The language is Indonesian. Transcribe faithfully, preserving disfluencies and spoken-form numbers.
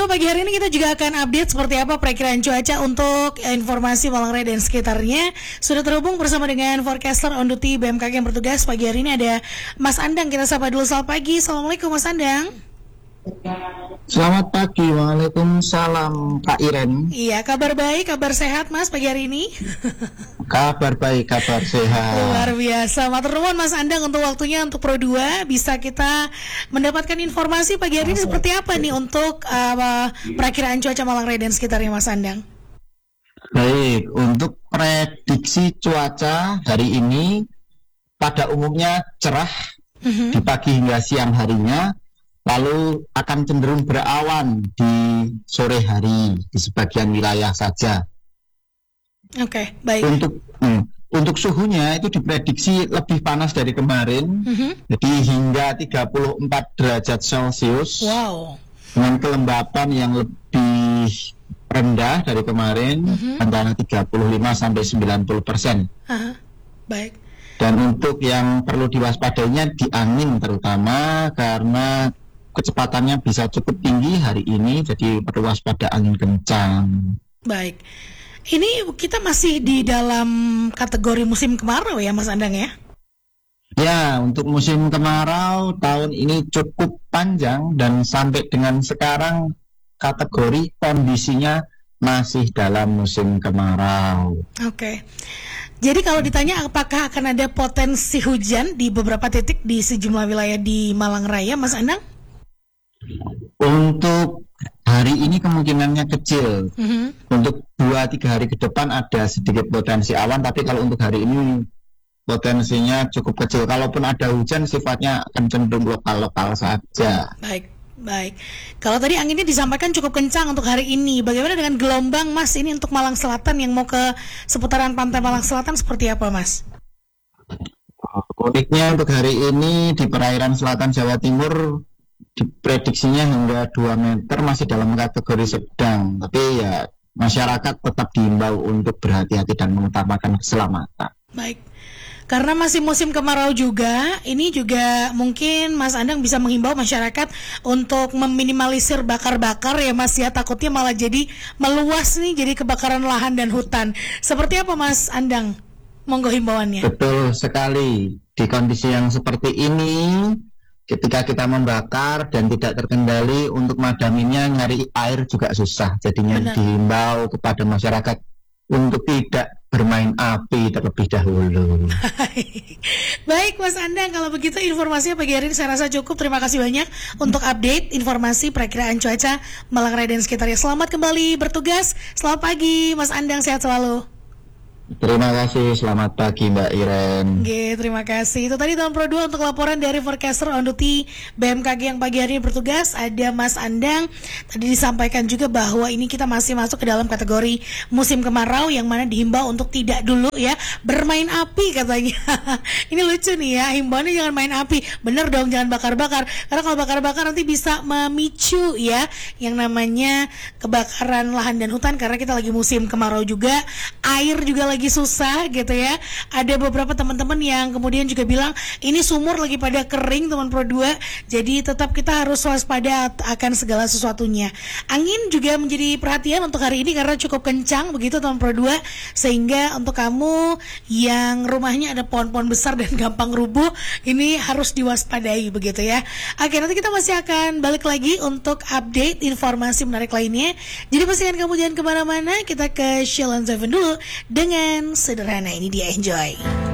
Pro dua, pagi hari ini kita juga akan update seperti apa perakiraan cuaca untuk informasi Malang Raya dan sekitarnya. Sudah terhubung bersama dengan forecaster on duty B M K G yang bertugas pagi hari ini, ada Mas Andang. Kita sapa dulu, selamat pagi. Assalamualaikum Mas Andang. Selamat pagi, waalaikumsalam Kak Iren. Iya, kabar baik, kabar sehat Mas pagi hari ini? Kabar baik, kabar sehat. Luar biasa, matur nuwun Mas Andang untuk waktunya untuk Pro dua. Bisa kita mendapatkan informasi pagi hari ini seperti apa nih untuk uh, perakiraan cuaca Malang Raya dan sekitarnya Mas Andang? Baik, untuk prediksi cuaca hari ini pada umumnya cerah uh-huh. di pagi hingga siang harinya, lalu akan cenderung berawan di sore hari di sebagian wilayah saja. Oke, okay, baik. Untuk hmm, untuk suhunya itu diprediksi lebih panas dari kemarin, uh-huh. jadi hingga tiga puluh empat derajat Celcius. Wow. Dengan kelembapan yang lebih rendah dari kemarin, uh-huh. antara tiga puluh lima sampai sembilan puluh persen. Uh-huh. Baik. Dan untuk yang perlu diwaspadainya di angin terutama karena kecepatannya bisa cukup tinggi hari ini, jadi perlu waspada angin kencang. Baik. Ini kita masih di dalam kategori musim kemarau ya Mas Andang ya? Ya, untuk musim kemarau tahun ini cukup panjang dan sampai dengan sekarang kategori kondisinya masih dalam musim kemarau. Oke. Jadi kalau ditanya apakah akan ada potensi hujan di beberapa titik di sejumlah wilayah di Malang Raya, Mas Andang? Untuk hari ini kemungkinannya kecil. Mm-hmm. Untuk dua tiga hari ke depan ada sedikit potensi awan, tapi kalau untuk hari ini potensinya cukup kecil. Kalaupun ada hujan sifatnya akan cenderung lokal-lokal saja. Baik, baik. Kalau tadi anginnya disampaikan cukup kencang untuk hari ini, bagaimana dengan gelombang Mas ini untuk Malang Selatan yang mau ke seputaran pantai Malang Selatan seperti apa Mas? Uniknya untuk hari ini di perairan selatan Jawa Timur diprediksinya hingga dua meter, masih dalam kategori sedang, tapi ya masyarakat tetap diimbau untuk berhati-hati dan mengutamakan keselamatan. Baik, karena masih musim kemarau juga, ini juga mungkin Mas Andang bisa menghimbau masyarakat untuk meminimalisir bakar-bakar ya Mas ya, takutnya malah jadi meluas nih, jadi kebakaran lahan dan hutan. Seperti apa Mas Andang? Monggo himbauannya. Betul sekali, di kondisi yang seperti ini ketika kita membakar dan tidak terkendali, untuk madaminnya nyari air juga susah. Jadinya Benar. Dihimbau kepada masyarakat untuk tidak bermain api terlebih dahulu. Baik Mas Andang, kalau begitu informasinya pagi hari ini saya rasa cukup. Terima kasih banyak untuk update informasi perakiraan cuaca Malang Raya dan sekitarnya. Selamat kembali bertugas. Selamat pagi Mas Andang, sehat selalu. Terima kasih, selamat pagi Mbak Iren. Oke, terima kasih. Itu tadi tahun Pro dua untuk laporan dari forecaster on duty B M K G yang pagi hari ini bertugas, ada Mas Andang. Tadi disampaikan juga bahwa ini kita masih masuk ke dalam kategori musim kemarau, yang mana dihimbau untuk tidak dulu ya bermain api katanya. Ini lucu nih ya, himbauannya jangan main api. Bener dong, jangan bakar-bakar, karena kalau bakar-bakar nanti bisa memicu ya yang namanya kebakaran lahan dan hutan, karena kita lagi musim kemarau juga, air juga lagi susah gitu ya. Ada beberapa teman-teman yang kemudian juga bilang ini sumur lagi pada kering teman Pro dua. Jadi tetap kita harus waspada akan segala sesuatunya. Angin juga menjadi perhatian untuk hari ini karena cukup kencang begitu teman Pro dua, sehingga untuk kamu yang rumahnya ada pohon-pohon besar dan gampang rubuh, ini harus diwaspadai begitu ya. Oke, nanti kita masih akan balik lagi untuk update informasi menarik lainnya. Jadi pastikan kamu jangan kemana-mana. Kita ke Sheila Seven dulu dengan sederhana ini, dia enjoy.